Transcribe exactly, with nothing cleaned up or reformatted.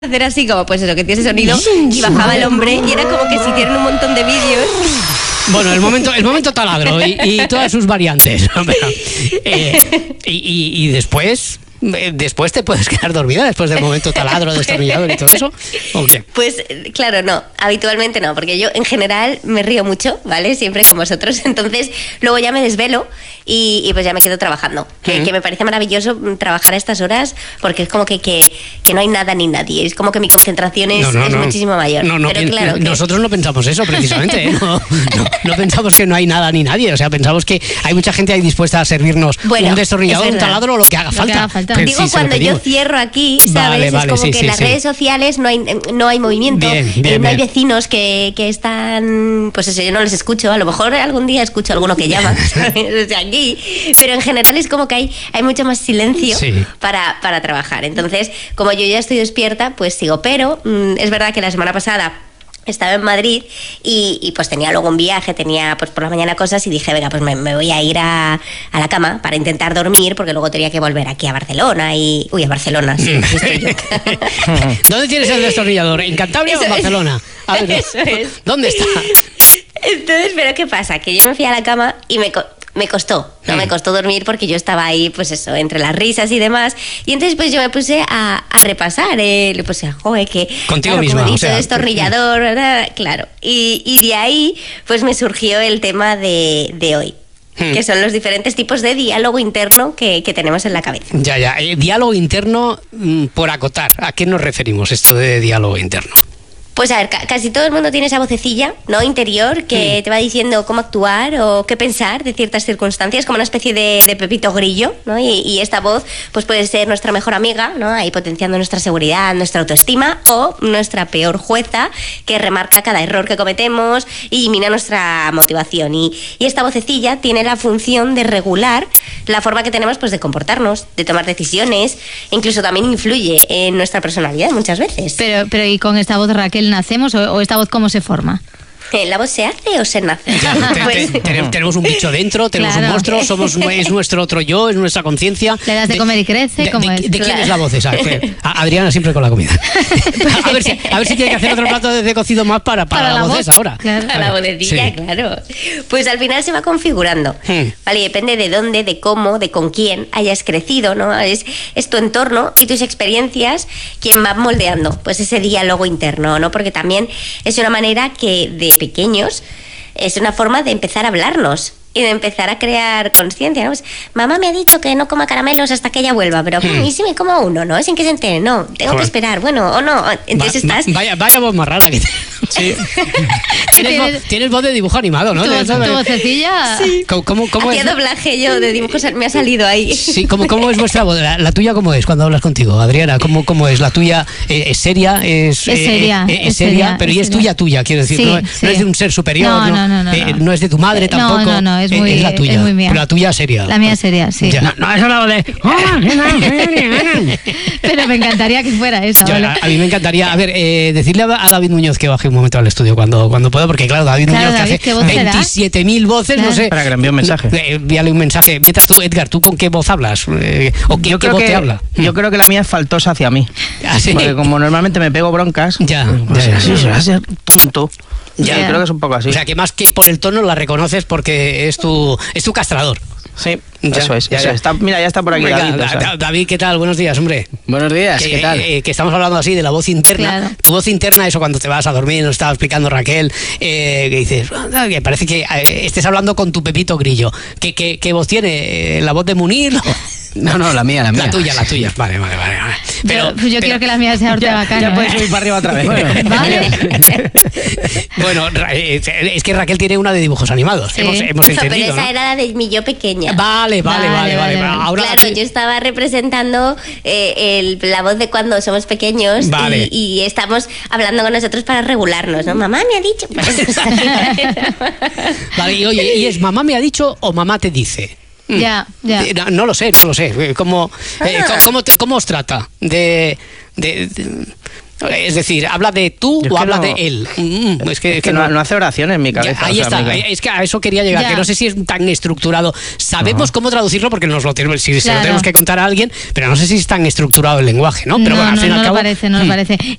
hacer así como pues eso, que tiene ese sonido, y bajaba el hombre y era como que si tienen un montón de vídeos. Bueno, el momento, el momento taladro y, y todas sus variantes. Eh, y, y, y después, eh, después te puedes quedar dormida después del momento taladro, destornillador y todo eso, ¿o qué? Pues claro, no, habitualmente no, porque yo en general me río mucho, ¿vale? Siempre con vosotros, entonces luego ya me desvelo y, y pues ya me quedo trabajando. Que, uh-huh. que me parece maravilloso trabajar a estas horas porque es como que, que, que no hay nada ni nadie, es como que mi concentración es, no, no, es no. muchísimo mayor. No, no, Pero claro, no, nosotros no pensamos eso precisamente, ¿eh? no, no, no pensamos que no hay nada ni nadie, o sea, pensamos que hay mucha gente ahí dispuesta a servirnos bueno, un destornillador, un taladro o lo que haga lo falta. Que haga falta. Pero digo, sí, cuando yo cierro aquí, ¿sabes? Vale, vale, es como sí, que sí, en las sí. redes sociales no hay, no hay movimiento, bien, bien, eh, no hay bien. vecinos que, que están, pues eso, yo no les escucho, a lo mejor algún día escucho a alguno que llama desde aquí, pero en general es como que hay, hay mucho más silencio sí. para, para trabajar. Entonces, como yo ya estoy despierta, pues sigo, pero mmm, es verdad que la semana pasada estaba en Madrid y, y pues tenía luego un viaje, tenía pues por la mañana cosas y dije, venga, pues me, me voy a ir a, a la cama para intentar dormir porque luego tenía que volver aquí a Barcelona y... Uy, a Barcelona, sí, estoy yo. ¿Dónde tienes el destornillador? ¿En Cantabria Eso o en Barcelona? A ver, Eso es. ¿Dónde está? Entonces, ¿pero qué pasa? Que yo me fui a la cama y me... Me costó, no me costó dormir porque yo estaba ahí, pues eso, entre las risas y demás. Y entonces pues yo me puse a, a repasar, eh, le puse a joder, que... Contigo claro, misma, como he dicho, o sea... destornillador, ¿verdad? Claro. Y, y de ahí pues me surgió el tema de, de hoy. Hmm. Que son los diferentes tipos de diálogo interno que, que tenemos en la cabeza. Ya, ya. Eh, diálogo interno, mm, por acotar, ¿a qué nos referimos esto de diálogo interno? Pues a ver, ca- casi todo el mundo tiene esa vocecilla, ¿no? Interior, que mm. te va diciendo cómo actuar o qué pensar de ciertas circunstancias, como una especie de, de Pepito Grillo, ¿no? Y, y esta voz pues puede ser nuestra mejor amiga, ¿no? Ahí potenciando nuestra seguridad, nuestra autoestima, o nuestra peor jueza, que remarca cada error que cometemos y mina nuestra motivación. Y, y esta vocecilla tiene la función de regular la forma que tenemos pues de comportarnos, de tomar decisiones, incluso también influye en nuestra personalidad muchas veces. Pero, pero ¿y con esta voz, Raquel, nacemos o, o esta voz cómo se forma? ¿La voz se hace o se nace? Pues, tenemos, tenemos un bicho dentro, tenemos claro. un monstruo, somos, es nuestro otro yo, es nuestra conciencia. Le das de, de comer y crece, de, ¿cómo de, es? ¿De, de claro. quién es la voz esa? A Adriana siempre con la comida. A ver si, a ver si tiene que hacer otro plato de, de cocido más para, para, para la, la voz esa ahora. Claro. Para la vocecilla, sí. claro. Pues al final se va configurando. Hmm. Vale, depende de dónde, de cómo, de con quién hayas crecido, ¿no? Es, es tu entorno y tus experiencias quien va moldeando pues ese diálogo interno, ¿no? Porque también es una manera que de pequeños es una forma de empezar a hablarnos y de empezar a crear conciencia, ¿no? Pues, mamá me ha dicho que no coma caramelos hasta que ella vuelva, pero hmm. ¿y si me como uno, no? Sin que se entere, no, tengo Joder. que esperar, bueno, o no, entonces va, estás... Vaya, vaya voz más rara que te... Sí. ¿Tienes, voz, tienes voz de dibujo animado, ¿no? ¿Tu, tu vocecilla? Sí. ¿Cómo, cómo, cómo Hacía es? doblaje yo de dibujos, me ha salido ahí. Sí, ¿cómo, cómo es vuestra voz? La, la tuya, ¿cómo es cuando hablas contigo, Adriana? ¿Cómo, cómo es? ¿La tuya eh, es seria? Es, es seria. Eh, es, es seria, seria, pero es y es seria. tuya, tuya, quiero decir. Sí, no, sí. no es de un ser superior, no, no, no, no, eh, no. no es de tu madre tampoco. No, no, no, es muy... Es la tuya, es muy mía. pero la tuya seria. La mía seria, sí. Ya. No, no, eso la de... Pero me encantaría que fuera eso. Yo, ¿vale? a, a mí me encantaría, a ver, eh, decirle a, a David Muñoz que baje un momento al estudio cuando, cuando pueda, porque claro, David claro, Muñoz David, que hace veintisiete mil voces, claro. no sé. Para que le envíe un mensaje. Eh, envíale un mensaje. Mientras tú, Edgar, ¿tú con qué voz hablas? Eh, ¿O qué, yo qué creo voz que, te habla? Yo creo que la mía es faltosa hacia mí. ¿Ah, sí? Porque como normalmente me pego broncas, ya, pues ya, así ya. se va a ser tonto. Ya. Yo creo que es un poco así. O sea, que más que por el tono la reconoces porque es tu, es tu castrador. Sí, ya, eso es. Ya, eso ya. Está, mira, ya está por aquí. Venga, David, da, o sea. da, David, ¿qué tal? Buenos días, hombre. Buenos días, que, ¿qué tal? Eh, que estamos hablando así de la voz interna. Claro. Tu voz interna, eso cuando te vas a dormir, nos estaba explicando Raquel, eh, que dices, ah, que parece que eh, estés hablando con tu Pepito Grillo. ¿Qué, qué, qué voz tiene? ¿La voz de Munir? No, no, la mía, la mía. La tuya, la tuya. Vale, vale, vale. vale. Pero, yo pues yo pero, quiero que la mía sea Ortega Cano. Ya puedes subir para arriba otra vez. Bueno, ¿vale? Bueno, es que Raquel tiene una de dibujos animados. Sí. Hemos, hemos Eso, entendido, pero esa ¿no? era la de mi yo pequeña. Vale, vale, vale, vale. vale, vale. Ahora claro, aquí... yo estaba representando eh, el, la voz de cuando somos pequeños vale. y, y estamos hablando con nosotros para regularnos, ¿no? Mamá me ha dicho. Vale, y oye, ¿y es mamá me ha dicho o mamá te dice? Ya, ya. No, no lo sé, no lo sé. ¿Cómo, eh, Ah. cómo, te- cómo os trata? De, de, de- es decir, ¿habla de tú Yo es o que habla no- de él? Mm, es que, Es que no, no hace oraciones en mi Ya, cabeza. ahí o sea, está, mi ahí- ca- es que a eso quería llegar, Ya. que no sé si es tan estructurado. Sabemos Ajá. cómo traducirlo porque nos lo tenemos, si se lo Claro. tenemos que contar a alguien, pero no sé si es tan estructurado el lenguaje, ¿no? Pero no, bueno, al no, fin y no al lo cabo, parece, no lo mm. parece.